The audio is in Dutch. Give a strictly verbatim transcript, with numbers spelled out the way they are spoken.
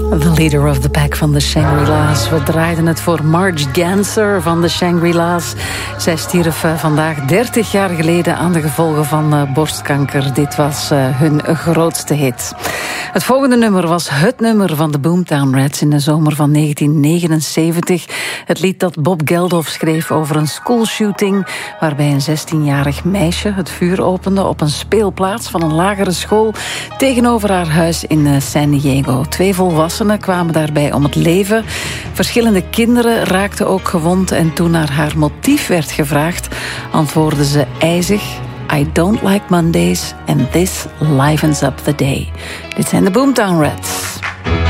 The leader of the pack van de Shangri-La's. We draaiden het voor Marge Ganser van de Shangri-La's. Zij stierf vandaag dertig jaar geleden aan de gevolgen van borstkanker. Dit was hun grootste hit. Het volgende nummer was het nummer van de Boomtown Rats in de zomer van negentien negenenzeventig. Het lied dat Bob Geldof schreef over een schoolshooting waarbij een zestienjarig meisje het vuur opende op een speelplaats van een lagere school tegenover haar huis in San Diego. Twee volwassenen kwamen daarbij om het leven. Verschillende kinderen raakten ook gewond en toen naar haar motief werd gevraagd, antwoordde ze ijzig: I don't like Mondays and this livens up the day. Dit zijn de Boomtown Rats.